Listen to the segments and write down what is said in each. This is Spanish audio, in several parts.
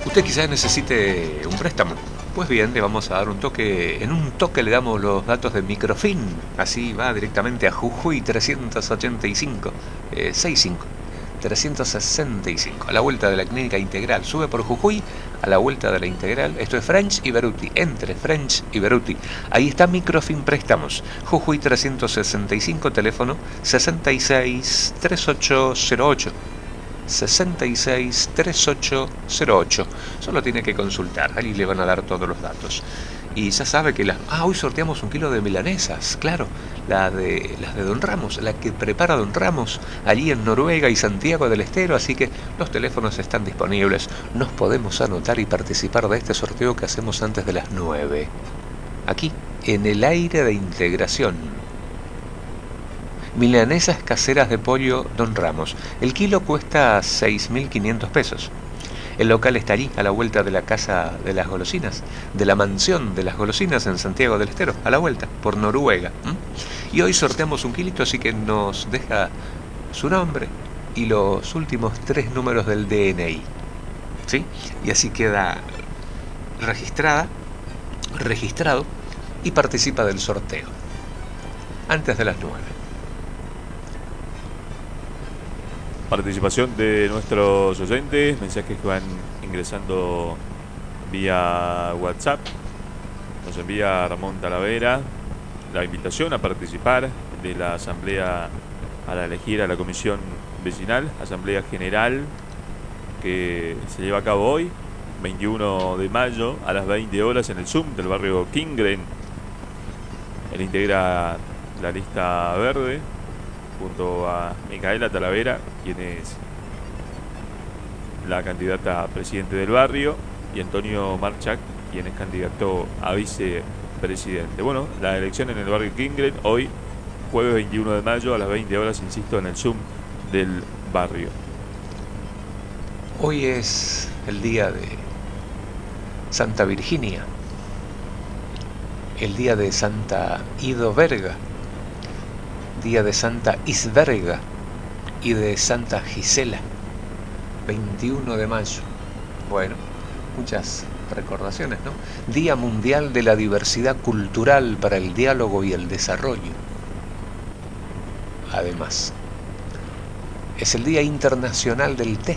Usted quizás necesite un préstamo. Pues bien, le vamos a dar un toque. En un toque le damos los datos de Microfin. Así va directamente a Jujuy 385 65 365, a la vuelta de la clínica integral. Sube por Jujuy, a la vuelta de la integral. Esto es French y Beruti, entre French y Beruti. Ahí está Microfin Préstamos. Jujuy 365, teléfono 66 3808. 663808. Solo tiene que consultar, ahí le van a dar todos los datos. Y ya sabe que hoy sorteamos 1 kilo de milanesas, claro, las de Don Ramos, la que prepara Don Ramos, allí en Noruega y Santiago del Estero, así que los teléfonos están disponibles. Nos podemos anotar y participar de este sorteo que hacemos antes de las 9. Aquí, en el aire de integración. Milanesas caseras de pollo Don Ramos. El kilo cuesta 6.500 pesos. El local está allí, a la vuelta de la casa de las golosinas, de la mansión de las golosinas en Santiago del Estero, a la vuelta, por Noruega. Y hoy sorteamos 1 kilito, así que nos deja su nombre y los últimos 3 números del DNI. ¿Sí? Y así queda registrado y participa del sorteo. Antes de las 9. Participación de nuestros oyentes, mensajes que van ingresando vía WhatsApp. Nos envía Ramón Talavera la invitación a participar de la asamblea para elegir a la comisión vecinal, asamblea general que se lleva a cabo hoy, 21 de mayo a las 20 horas en el Zoom del barrio Kingren. Él integra la lista verde junto a Micaela Talavera, quien es la candidata a presidente del barrio, y Antonio Marchak, quien es candidato a vicepresidente. Bueno, la elección en el barrio Kingren, hoy, jueves 21 de mayo, a las 20 horas, insisto, en el Zoom del barrio. Hoy es el día de Santa Virginia, el día de Santa Ido Verga, día de Santa Isberga y de Santa Gisela, 21 de mayo. Bueno, muchas recordaciones, ¿no? Día Mundial de la Diversidad Cultural para el Diálogo y el Desarrollo. Además, es el Día Internacional del Té.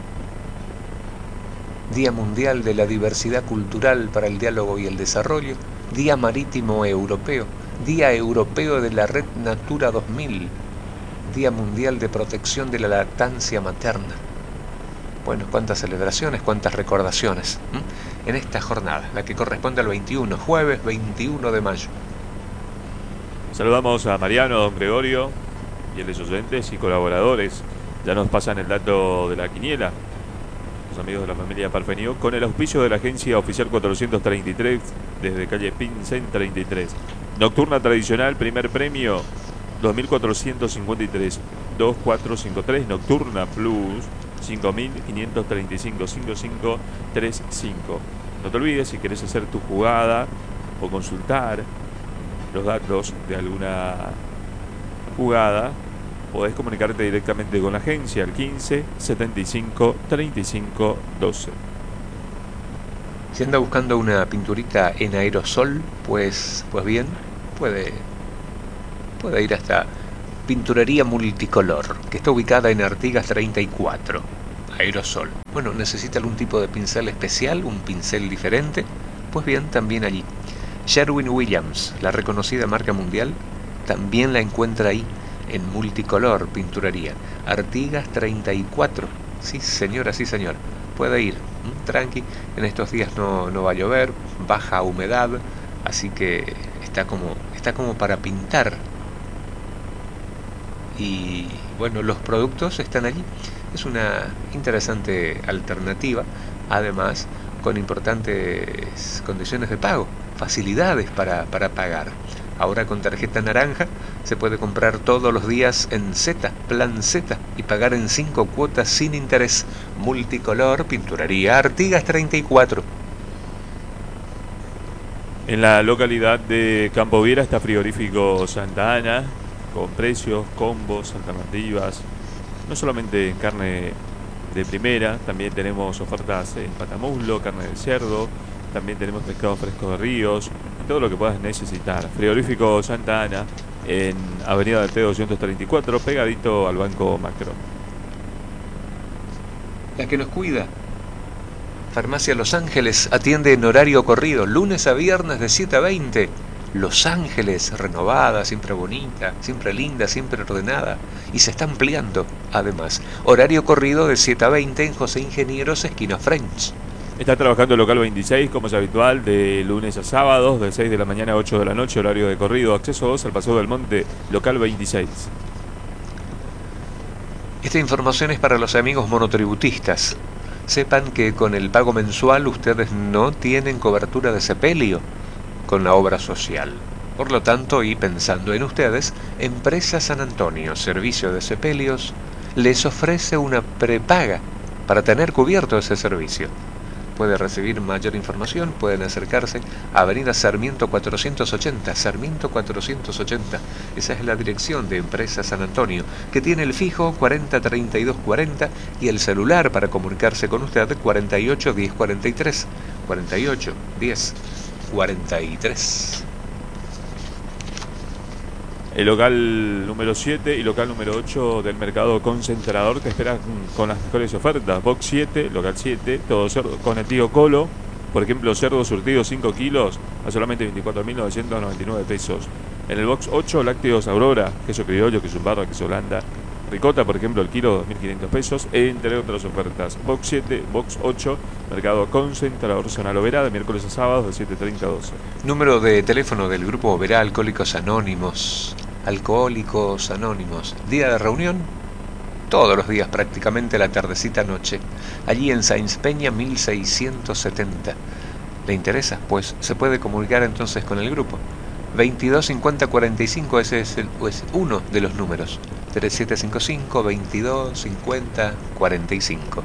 Día Mundial de la Diversidad Cultural para el Diálogo y el Desarrollo. Día Marítimo Europeo. Día Europeo de la Red Natura 2000, Día Mundial de Protección de la Lactancia Materna. Bueno, cuántas celebraciones, cuántas recordaciones en esta jornada, la que corresponde al 21, jueves 21 de mayo. Saludamos a Mariano, don Gregorio, fieles oyentes y colaboradores. Ya nos pasan el dato de la quiniela, los amigos de la familia Parfenio, con el auspicio de la agencia oficial 433, desde calle Pincén 33. Nocturna tradicional, primer premio, 2.453, 2.453. Nocturna Plus, 5.535, 5535. No te olvides, si querés hacer tu jugada o consultar los datos de alguna jugada, podés comunicarte directamente con la agencia al 15 75 35 12. Si anda buscando una pinturita en aerosol, pues bien, puede ir hasta Pinturería Multicolor, que está ubicada en Artigas 34, aerosol. Bueno, ¿necesita algún tipo de pincel especial, un pincel diferente? Pues bien, también allí. Sherwin-Williams, la reconocida marca mundial, también la encuentra ahí, en Multicolor Pinturería, Artigas 34. Sí, señora, sí, señor. Puede ir, tranqui. En estos días no va a llover, baja humedad, así que está como para pintar. Y bueno, los productos están allí. Es una interesante alternativa, además con importantes condiciones de pago, facilidades para pagar. Ahora con tarjeta naranja se puede comprar todos los días en Z, Plan Z, y pagar en 5 cuotas sin interés. Multicolor Pinturería Artigas 34. En la localidad de Campo Viera está Frigorífico Santa Ana, con precios, combos, alternativas, no solamente en carne de primera. También tenemos ofertas en patamuslo, carne de cerdo. También tenemos pescado fresco de ríos y todo lo que puedas necesitar. Frigorífico Santa Ana en Avenida del T 234, pegadito al Banco Macro. La que nos cuida. Farmacia Los Ángeles atiende en horario corrido, lunes a viernes de 7 a 20. Los Ángeles, renovada, siempre bonita, siempre linda, siempre ordenada. Y se está ampliando, además. Horario corrido de 7 a 20 en José Ingenieros, esquina French. Está trabajando el local 26, como es habitual, de lunes a sábados, de 6 de la mañana a 8 de la noche, horario de corrido. Acceso 2 al Paseo del Monte, local 26. Esta información es para los amigos monotributistas. Sepan que con el pago mensual ustedes no tienen cobertura de sepelio con la obra social. Por lo tanto, y pensando en ustedes, Empresa San Antonio, Servicio de Sepelios, les ofrece una prepaga para tener cubierto ese servicio. Puede recibir mayor información, pueden acercarse a Avenida Sarmiento 480, Sarmiento 480. Esa es la dirección de Empresa San Antonio, que tiene el fijo 403240 y el celular para comunicarse con usted 481043, 481043. El local número 7 y local número 8 del mercado concentrador te esperan con las mejores ofertas. Box 7, local 7, todo cerdo con el tío Colo. Por ejemplo, cerdo surtido 5 kilos a solamente 24.999 pesos. En el box 8, lácteos Aurora, queso criollo, queso barra, queso holanda. Ricota, por ejemplo, el kilo 2.500 pesos, entre otras ofertas. Box 7, box 8, mercado concentrador, zona Lovera, de miércoles a sábados de 7:30 a 12. Número de teléfono del grupo Oberá Alcohólicos Anónimos. Alcohólicos Anónimos. Día de reunión, todos los días prácticamente, la tardecita noche. Allí en Sáenz Peña 1670. ¿Le interesa? Pues se puede comunicar entonces con el grupo. 22 50 45, ese es uno de los números. 3755 22 50 45.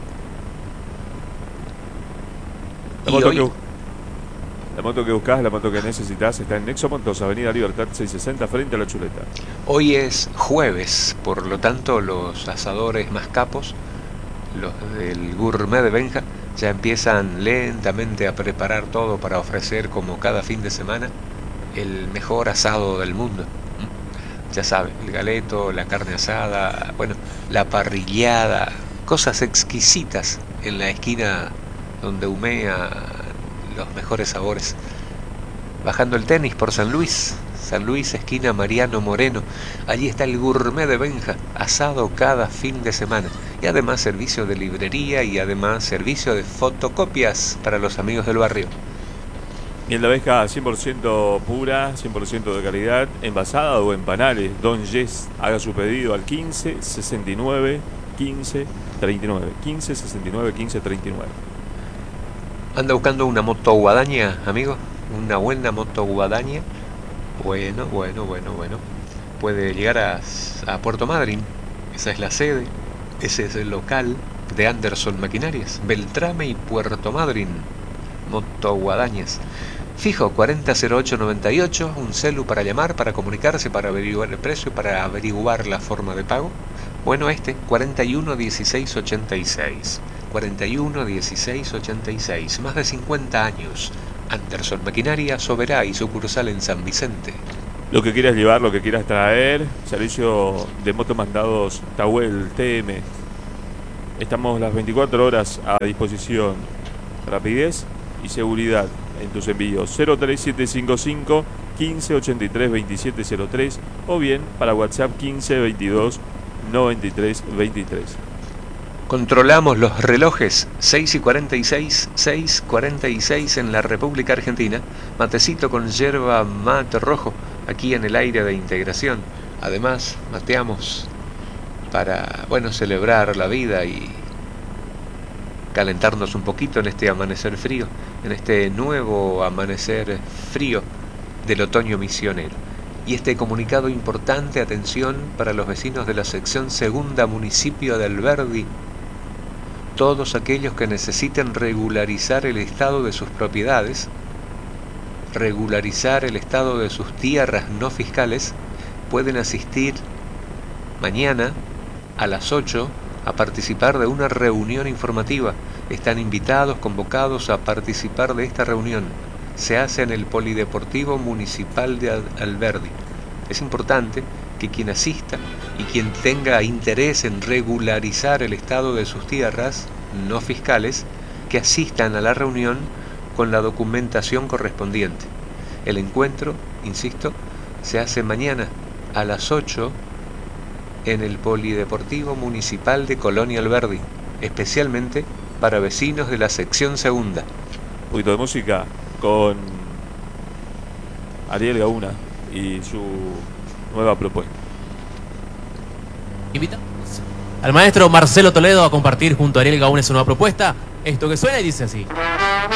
La moto que buscas, la moto que necesitas está en Nexo Motos, Avenida Libertad 660, frente a la Chuleta. Hoy es jueves, por lo tanto los asadores más capos, los del Gourmet de Benja, ya empiezan lentamente a preparar todo para ofrecer, como cada fin de semana, el mejor asado del mundo. Ya sabe, el galeto, la carne asada, bueno, la parrillada, cosas exquisitas en la esquina donde humea los mejores sabores. Bajando el tenis por San Luis, esquina Mariano Moreno, allí está el Gourmet de Benja, asado cada fin de semana. Y además servicio de librería y además servicio de fotocopias para los amigos del barrio. Miel de abeja 100% pura, 100% de calidad, envasada o en panales. Don Yes, haga su pedido al 15 69 15 39. 15 69 15 39. ¿Anda buscando una moto guadaña, amigo? ¿Una buena moto guadaña? Bueno. Puede llegar a Puerto Madryn. Esa es la sede. Ese es el local de Anderson Maquinarias. Beltrame y Puerto Madryn. Moto guadañas. Fijo 400898, un celu para llamar, para comunicarse, para averiguar el precio, para averiguar la forma de pago. Bueno, 411686. 411686, más de 50 años. Anderson Maquinaria, Soberá y sucursal en San Vicente. Lo que quieras llevar, lo que quieras traer, servicio de motomandados Tawel TM. Estamos las 24 horas a disposición. Rapidez y seguridad en tus envíos. 03755 1583 2703 o bien para WhatsApp 1522 93 23. Controlamos los relojes 6:46, 6:46 en la República Argentina. Matecito con yerba mate rojo aquí en el aire de integración. Además, mateamos para, celebrar la vida y calentarnos un poquito en este amanecer frío, en este nuevo amanecer frío del otoño misionero. Y este comunicado importante, atención, para los vecinos de la sección segunda municipio de Alberdi. Todos aquellos que necesiten regularizar el estado de sus propiedades, regularizar el estado de sus tierras no fiscales, pueden asistir mañana a las 8 a participar de una reunión informativa. Están invitados, convocados a participar de esta reunión. Se hace en el Polideportivo Municipal de Alberdi. Es importante que quien asista y quien tenga interés en regularizar el estado de sus tierras no fiscales, que asistan a la reunión con la documentación correspondiente. El encuentro, insisto, se hace mañana a las 8 en el Polideportivo Municipal de Colonia Alberdi, especialmente para vecinos de la sección segunda. Un poquito de música con Ariel Gauna y su nueva propuesta. Invitamos al maestro Marcelo Toledo a compartir junto a Ariel Gauna su nueva propuesta. Esto que suena y dice así.